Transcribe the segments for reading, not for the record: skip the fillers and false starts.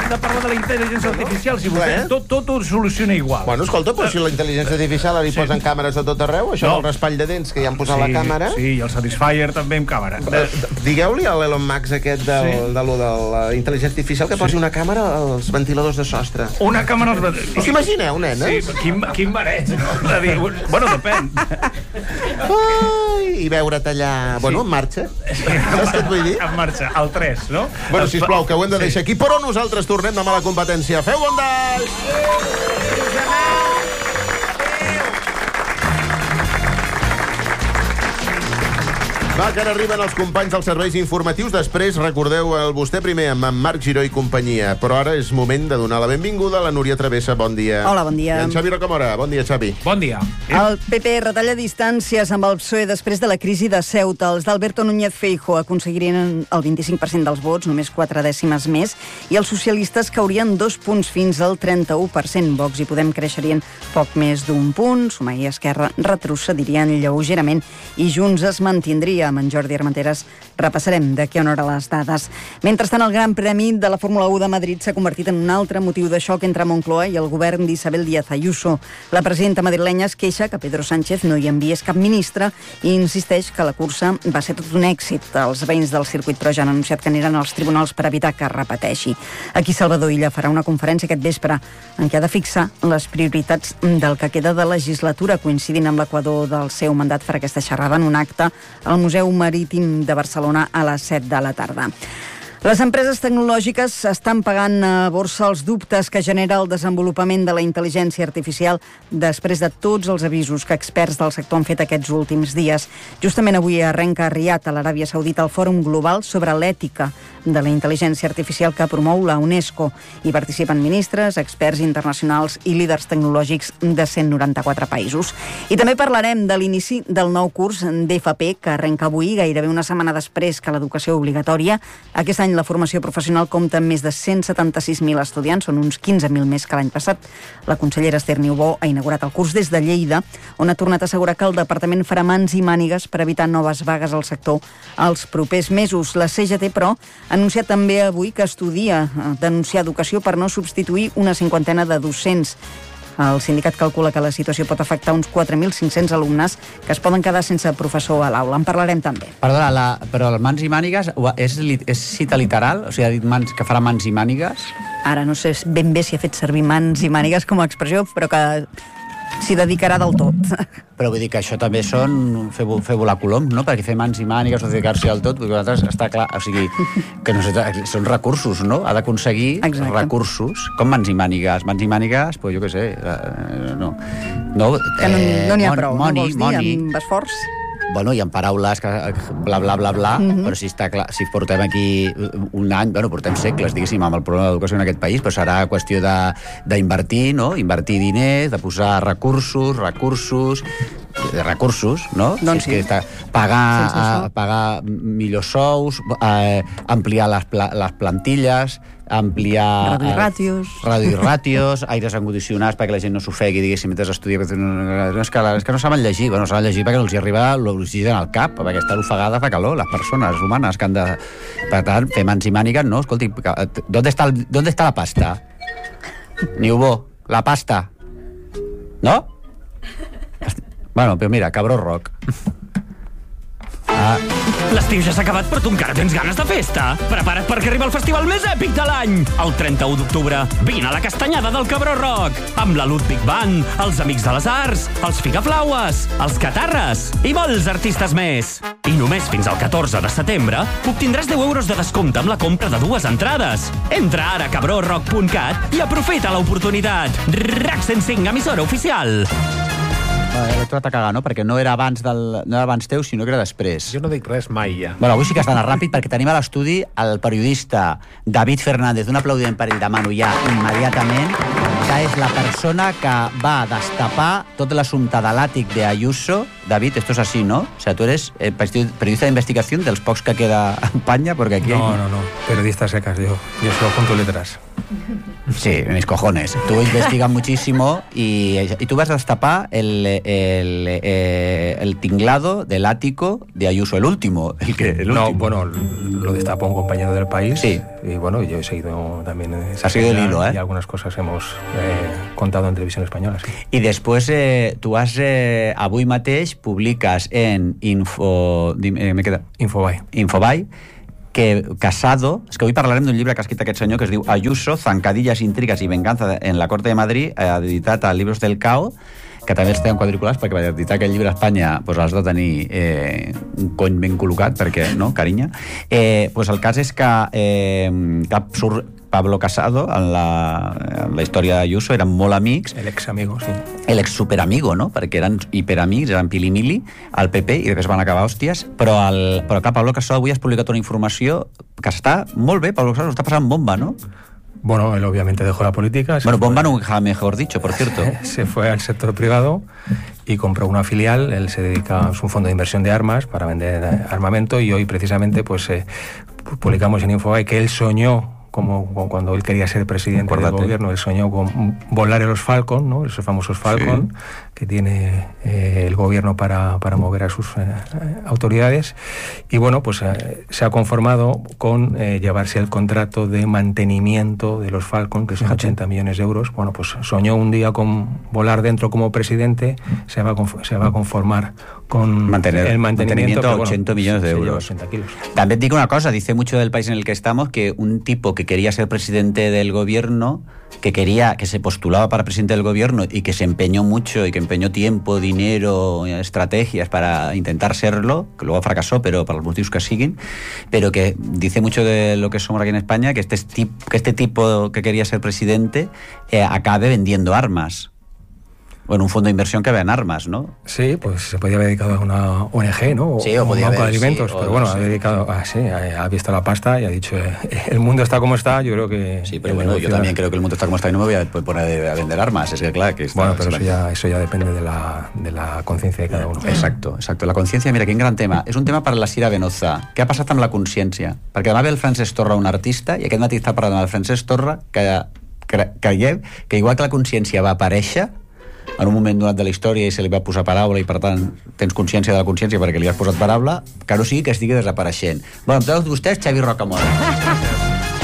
de parlar de la intel·ligència artificial, si vostè tot ho soluciona igual. Bueno, escolta, però si la intel·ligència artificial ara hi posen càmeres a tot arreu, això del raspall de dents que hi han posat la càmera... Sí, i el Satisfyer també amb càmera. Digueu-li a l'Elon Musk aquest de la intel·ligència artificial que posi una càmera als ventiladors de sostre. Una càmera als ventiladors... Us imagineu, nenes? Sí, quin mareig, no? Bueno, depèn. I veure tallar... Bueno, en marxa. Saps què et vull dir? En marxa, el 3, no? Bueno, sisplau, que ho hem de deixar aquí, però nosaltres tornem demà a la competència. Feu bon daix! Va, que ara arriben els companys dels serveis informatius. Després, recordeu el vostè primer amb en Marc Giró i companyia. Però ara és moment de donar la benvinguda a la Núria Travessa. Bon dia. Hola, bon dia. I en Xavi Rocamora. Bon dia, Xavi. Bon dia. El PP retalla distàncies amb el PSOE després de la crisi de Ceuta. Els d'Alberto Núñez Feijóo aconseguirien el 25% dels vots, només 4 dècimes més, i els socialistes caurien 2 punts fins al 31%. Vox i Podem creixerien poc més d'1 punt, Sumar i Esquerra retrocedirien lleugerament i Junts es mantindria. Amb en Jordi Armenteres repassarem d'aquí a una hora les dades. Mentrestant, el Gran Premi de la Fórmula 1 de Madrid s'ha convertit en un altre motiu de xoc entre Moncloa i el govern d'Isabel Díaz Ayuso. La presidenta madrilenya es queixa que Pedro Sánchez no hi enviés cap ministre i insisteix que la cursa va ser tot un èxit. Els veïns del circuit però ja han anunciat que aniran als tribunals per evitar que es repeteixi. Aquí Salvador Illa farà una conferència aquest vespre en què ha de fixar les prioritats del que queda de legislatura, coincidint amb l'equador del seu mandat. Farà aquesta xerrada en un acte al Museu Marítim de Barcelona a les 7 de la tarda. Les empreses tecnològiques estan pagant a borsa els dubtes que genera el desenvolupament de la intel·ligència artificial després de tots els avisos que experts del sector han fet aquests últims dies. Justament avui arrenca a Riad, a l'Aràbia Saudita, el Fòrum Global sobre l'ètica de la intel·ligència artificial que promou la UNESCO. Hi participen ministres, experts internacionals i líders tecnològics de 194 països. I també parlarem de l'inici del nou curs d'FP que arrenca avui, gairebé una setmana després que l'educació obligatòria. Aquest any la formació professional compta amb més de 176.000 estudiants, són uns 15.000 més que l'any passat. La consellera Esther Niubó ha inaugurat el curs des de Lleida, on ha tornat a assegurar que el departament farà mans i mànigues per evitar noves vagues al sector els propers mesos. La CGT, però, ha anunciat també avui que estudia denunciar Educació per no substituir una 50ena de docents. El sindicat calcula que la situació pot afectar uns 4.500 alumnes que es poden quedar sense professor a l'aula. En parlarem també. Perdona, però el mans i mànigues és cita literal? O sigui, ha dit que farà mans i mànigues? Ara no sé ben bé si ha fet servir mans i mànigues com a expressió, però que s'hi dedicarà del tot. Però vull dir que això també són fer volar coloms, no? Perquè fer mans i mànigues o dedicar-s'hi al tot, perquè nosaltres està clar, o sigui, que no sé, són recursos, no? Ha d'aconseguir recursos, com mans i mànigues. Mans i mànigues, doncs jo què sé, no. Que no n'hi ha prou, no vols dir, amb esforç? Bueno, hi ha paraules que bla, bla, bla, bla, però si està clar, si portem aquí un any, bueno, portem segles, diguéssim, amb el problema d'educació en aquest país, però serà qüestió d'invertir, no? Invertir diners, de posar recursos, no? Doncs sí. Pagar millors sous, ampliar les plantilles, ampliar... Reduir ràtios, aires condicionats perquè la gent no s'ofegui, diguéssim, mentre estudia. És que no saben llegir, no saben llegir perquè no els hi arriba l'oxigen al cap, perquè està l'ofegada fa calor, les persones humanes que han de... Per tant, fer mans i mànigues, no? Escolti, ¿dónde está la pasta? Niubó, la pasta. ¿No? Bueno, però mira, Cabró Rock. L'estiu ja s'ha acabat, però tu encara tens ganes de festa. Prepara't perquè arriba el festival més èpic de l'any. El 31 d'octubre, vine a la Castanyada del Cabró Rock, amb la Ludwig Band, els Amics de les Arts, els Figaflaues, els Catarres i molts artistes més. I només fins al 14 de setembre obtindràs 10 euros de descompte amb la compra de 2 entrades. Entra ara a cabrorock.cat i aprofita l'oportunitat. RAC 105, emissora oficial. L'he trobat a cagar, no? Perquè no era abans teu, sinó que era després. Jo no dic res mai, ja. Bueno, avui sí que has d'anar ràpid perquè tenim a l'estudi el periodista David Fernández. Un aplaudiment per ell, demano ja immediatament, que és la persona que va destapar tot l'assumpte de l'àtic d'Ayuso. David, esto es así, ¿no? O sea, tú eres periodista de investigación de los pocos que queda en España, porque aquí... No, periodista secas, yo solo junto letras. Sí, mis cojones. Tú investigas muchísimo y tú vas a destapar el tinglado del ático de Ayuso, el último. No, bueno, lo destapó un compañero del país. Sí. Y bueno, yo he seguido también... Ha sido el hilo, ¿eh? Y algunas cosas hemos contado en televisión española, sí. I després tu has... avui mateix publiques en Infobae que Casado... És que avui parlarem d'un llibre que ha escrit aquest senyor que es diu Ayuso, zancadillas, intrigas y venganza en la Corte de Madrid, editat a Libros del Cao, que també els tenen quadriculars, perquè per editar aquest llibre a Espanya has de tenir un cony ben col·locat, perquè, no, carinyo? El cas és que surt Pablo Casado, en la història d'Ayuso, eren molt amics. El ex-amigo, sí. El ex-superamigo, no? Perquè eren hiperamics, eren pili-mili, al PP, i després van acabar hòsties, però clar, Pablo Casado avui has publicat una informació que està molt bé, Pablo Casado està passant bomba, no? Bueno, él obviamente dejó la política. Bueno, bomba nunca mejor dicho, por cierto. Se fue al sector privado y compró una filial. Él se dedica, es un fondo de inversión de armas para vender armamento, y hoy precisamente pues publicamos en Infobae que él soñó, como cuando él quería ser presidente del gobierno, él soñó con volar en los Falcon, ¿no? Esos famosos Falcon, sí, que tiene el gobierno para mover a sus autoridades. Y bueno, pues se ha conformado con llevarse el contrato de mantenimiento de los Falcon, que son 80 millones de euros. Bueno, pues soñó un día con volar dentro como presidente, se va a conformar con el mantenimiento a 80 millones de euros. 80 kilos. También digo una cosa, dice mucho del país en el que estamos que un tipo que quería ser presidente del gobierno, que se postulaba para presidente del gobierno y que se empeñó mucho y que empeñó tiempo, dinero, estrategias para intentar serlo, que luego fracasó, pero para los motivos que siguen, pero que dice mucho de lo que somos aquí en España, que este tipo que quería ser presidente acabe vendiendo armas. Bueno, un fondo de inversión que vea en armas, ¿no? Sí, pues se podía haber dedicado a una ONG, ¿no? Sí, o podía un banco haber, de alimentos, sí, pero bueno, ha dedicado, ha visto la pasta y ha dicho, el mundo está como está, yo creo que... Sí, pero bueno, yo también creo que el mundo está como está y no me voy a poner a vender armas, es que claro que está... Bueno, pero eso ya depende de la conciencia de cada uno. Exacto. La conciencia, mira, quin gran tema. És un tema per la Cira Venoza. Què ha passat amb la consciència? Perquè demà ve el Francesc Torra, un artista, i aquest matí està parlant amb el Francesc Torra, que creiem que igual que la consciència va aparèixer en un moment donat de la història i se li va posar paraula i per tant tens consciència de la consciència perquè li has posat paraula, que no sigui que estigui desapareixent. Bueno, amb tots vostès, Xavi Rocamora.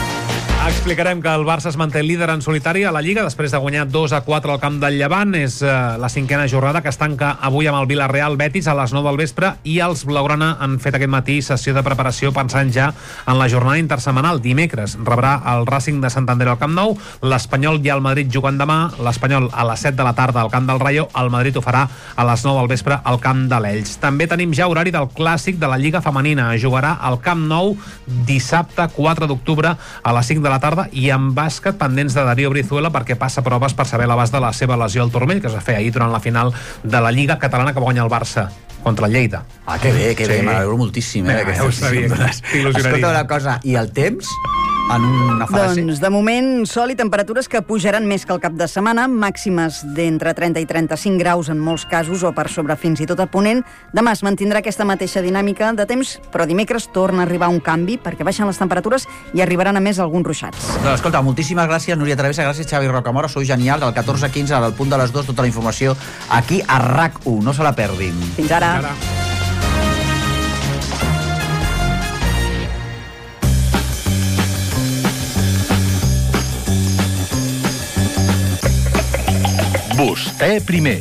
Explicarem que el Barça es manté líder en solitari a la Lliga després de guanyar 2-4 al camp del Llevant. És la cinquena jornada que es tanca avui amb el Villarreal Betis a les 9 del vespre, i els blaugrana han fet aquest matí sessió de preparació pensant ja en la jornada intersetmanal. Dimecres rebrà el Racing de Santander al Camp Nou, l'Espanyol i el Madrid jugant demà, l'Espanyol a les 7 de la tarda al Camp del Rayo, el Madrid ho farà a les 9 del vespre al Camp de l'Elx. També tenim ja horari del clàssic de la Lliga Femenina. Jugarà al Camp Nou dissabte 4 d'octubre a les 5 de la tarda, i en bàsquet pendents de Darío Brizuela perquè passa proves per saber l'abast de la seva lesió al turmell, que es va fer ahir durant la final de la Lliga Catalana que va guanyar el Barça contra el Lleida. Ah, que bé, m'alegro moltíssim. Ja ho sabia, t'il·lusionaria. Escolta una cosa, i el temps? En una frase? Doncs de moment sol i temperatures que pujaran més que el cap de setmana, màximes d'entre 30 i 35 graus en molts casos o per sobre fins i tot a Ponent. Demà es mantindrà aquesta mateixa dinàmica de temps, però dimecres torna a arribar un canvi perquè baixen les temperatures i arribaran a més alguns ruixats. Doncs escolta, moltíssimes gràcies, Núria Travessa, gràcies Xavi Rocamora, sou genial, del 14 a 15 al punt de les 2, tota la informació aquí a RAC1, no se la perdin. Fins ara. Vostè primer.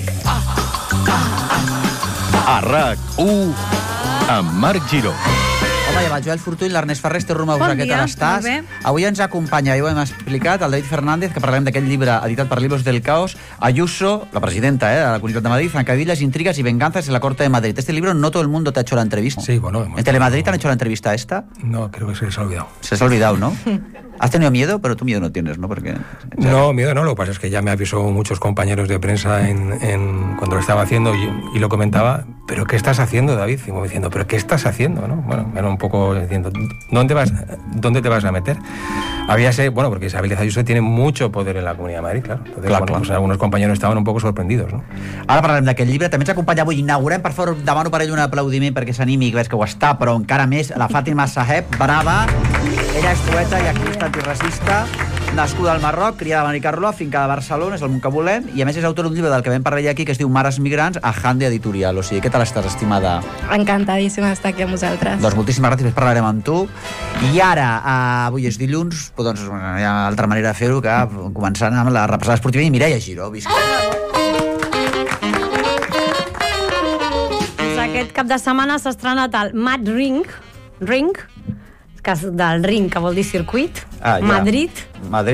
A RAC1 amb Marc Giró. Home, i amb el Joel Fortuny, l'Ernest Ferrer, Esther Romeu, Bon què dia, tal estàs? molt bé. Avui ens acompanya, ja ho hem explicat, el David Fernández, que parlarem d'aquest llibre editat per Libros del Caos, Ayuso, la presidenta de la Comunitat de Madrid, zancadillas, intrigas y venganzas en la Corte de Madrid. Este libro no todo el mundo te ha hecho la entrevista. Sí, bueno. ¿En Telemadrid te han hecho la entrevista esta? No, creo que se les ha olvidado. Se les ha olvidado, ¿no? ¿Has tenido miedo? Pero tú miedo no tienes, ¿no? Porque, no, miedo no. Lo que pasa es que ya me avisó muchos compañeros de prensa cuando lo estaba haciendo y lo comentaba. ¿Pero qué estás haciendo, David? Y me diciendo, ¿pero qué estás haciendo? ¿No? Bueno, era un poco diciendo, ¿dónde te vas a meter? Bueno, porque Isabel Díaz Ayuso tiene mucho poder en la Comunidad de Madrid, claro. Entonces, clar. Pues algunos compañeros estaven un poco sorprendidos, no? Ara parlarem d'aquest llibre. També ens acompanya avui. Inaugurem, per favor, demano per ell un aplaudiment perquè s'animi, que veig que ho està, però encara més, la Fàtima Saheb, brava. Ella és poeta i activista antiracista Nascuda al Marroc, criada a Benicarló, fincada a Barcelona, és el món que volem, i a més és autor d'un llibre del que vam parlar aquí, que es diu Mares Migrants, a Hande Editorial. O sigui, què tal estàs, estimada? Encantadíssima d'estar aquí amb vosaltres. Doncs moltíssimes gràcies, parlarem amb tu. I ara, avui és dilluns, doncs hi ha altra manera de fer-ho que començant amb la repassada esportiva i Mireia Giró. Visca. Aquest cap de setmana s'ha estrenat el Mad Ring, que és del ring, que vol dir circuit, ja. Madrid.